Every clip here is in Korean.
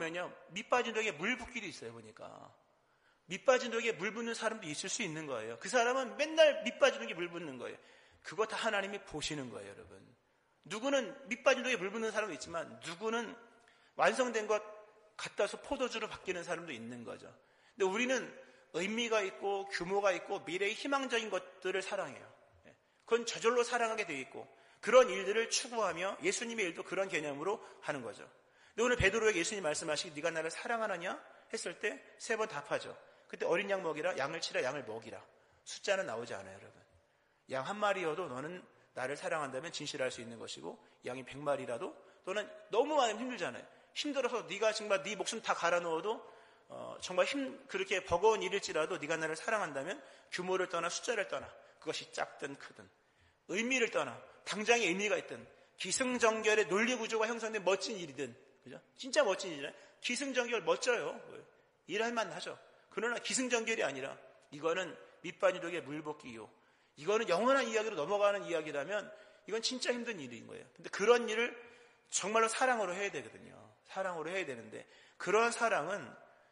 보면요, 밑 빠진 독에 물 붓기도 있어요. 보니까 밑 빠진 독에 물 붓는 사람도 있을 수 있는 거예요. 그 사람은 맨날 밑 빠진 독에 물 붓는 거예요. 그거 다 하나님이 보시는 거예요, 여러분. 누구는 밑 빠진 독에 물 붓는 사람도 있지만 누구는 완성된 것 갖다 서 포도주로 바뀌는 사람도 있는 거죠. 근데 우리는 의미가 있고 규모가 있고 미래의 희망적인 것들을 사랑해요. 그건 저절로 사랑하게 되어 있고 그런 일들을 추구하며 예수님의 일도 그런 개념으로 하는 거죠. 근데 오늘 베드로에게 예수님 말씀하시기 네가 나를 사랑하느냐 했을 때 3번 답하죠. 그때 어린 양 먹이라, 양을 치라, 양을 먹이라. 숫자는 나오지 않아요, 여러분. 양 1마리여도 너는 나를 사랑한다면 진실할 수 있는 것이고 양이 100마리라도 너는 너무 많으면 힘들잖아요. 힘들어서 네가 정말 네 목숨 다 갈아 넣어도 정말 그렇게 버거운 일일지라도 네가 나를 사랑한다면 규모를 떠나 숫자를 떠나 그것이 작든 크든 의미를 떠나 당장의 의미가 있든 기승전결의 논리구조가 형성된 멋진 일이든 그죠? 진짜 멋진 일이잖아요. 기승전결 멋져요. 일할만 하죠. 그러나 기승전결이 아니라 이거는 밑빠진 독에 물 붓기요. 이거는 영원한 이야기로 넘어가는 이야기라면 이건 진짜 힘든 일인 거예요. 근데 그런 일을 정말로 사랑으로 해야 되거든요. 사랑으로 해야 되는데 그런 사랑은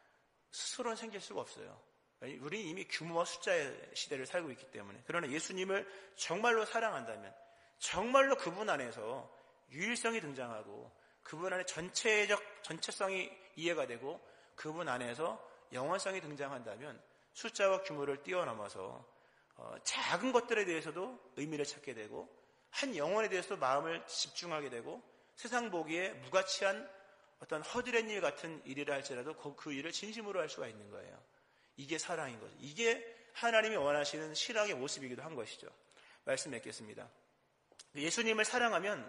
스스로는 생길 수가 없어요. 우리 이미 규모와 숫자의 시대를 살고 있기 때문에. 그러나 예수님을 정말로 사랑한다면 정말로 그분 안에서 유일성이 등장하고 그분 안에 전체성이 이해가 되고 그분 안에서 영원성이 등장한다면 숫자와 규모를 뛰어넘어서 작은 것들에 대해서도 의미를 찾게 되고 한 영혼에 대해서도 마음을 집중하게 되고 세상 보기에 무가치한 어떤 허드렛 일 같은 일이라 할지라도 그 일을 진심으로 할 수가 있는 거예요. 이게 사랑인 거죠. 이게 하나님이 원하시는 신앙의 모습이기도 한 것이죠. 말씀 맺겠습니다. 예수님을 사랑하면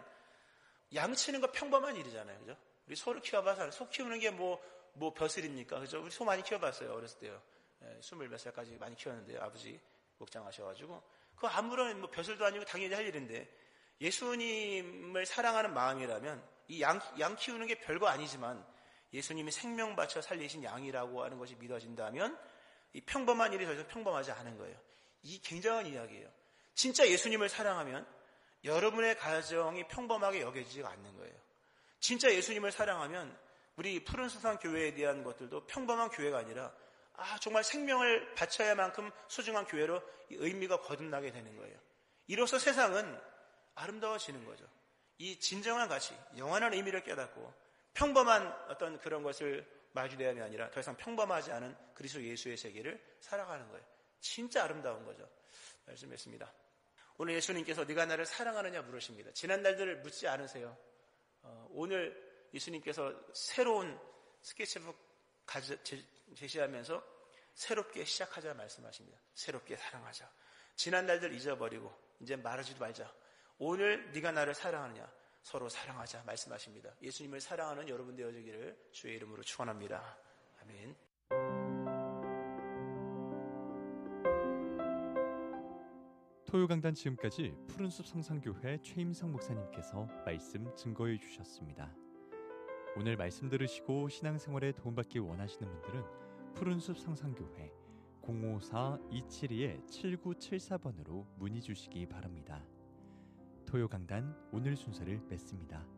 양치는 거 평범한 일이잖아요. 그죠? 우리 소를 키워봐서 소 키우는 게 뭐 벼슬입니까? 그죠? 우리 소 많이 키워봤어요. 어렸을 때요. 20몇 살까지 많이 키웠는데요. 아버지 목장하셔가지고. 그거 아무런 벼슬도 아니고 당연히 할 일인데 예수님을 사랑하는 마음이라면 이 양 키우는 게 별거 아니지만 예수님이 생명 바쳐 살리신 양이라고 하는 것이 믿어진다면 이 평범한 일이 더 이상 평범하지 않은 거예요. 이 굉장한 이야기예요. 진짜 예수님을 사랑하면 여러분의 가정이 평범하게 여겨지지가 않는 거예요. 진짜 예수님을 사랑하면 우리 푸른 수산 교회에 대한 것들도 평범한 교회가 아니라 정말 생명을 바쳐야 만큼 소중한 교회로 이 의미가 거듭나게 되는 거예요. 이로써 세상은 아름다워지는 거죠. 이 진정한 가치, 영원한 의미를 깨닫고 평범한 어떤 그런 것을 마주대함이 아니라 더 이상 평범하지 않은 그리스도 예수의 세계를 살아가는 거예요. 진짜 아름다운 거죠. 말씀했습니다. 오늘 예수님께서 네가 나를 사랑하느냐 물으십니다. 지난 날들을 묻지 않으세요. 오늘 예수님께서 새로운 스케치북 제시하면서 새롭게 시작하자 말씀하십니다. 새롭게 사랑하자. 지난 날들 잊어버리고 이제 말하지도 말자. 오늘 네가 나를 사랑하느냐 서로 사랑하자 말씀하십니다. 예수님을 사랑하는 여러분 되어지기를 주의 이름으로 축원합니다. 아멘. 토요강단 지금까지 푸른숲 성산교회 최임성 목사님께서 말씀 증거해 주셨습니다. 오늘 말씀 들으시고 신앙생활에 도움받기 원하시는 분들은 푸른숲 성산교회 054-272-7974번으로 문의 주시기 바랍니다. 토요강단 오늘 순서를 맺습니다.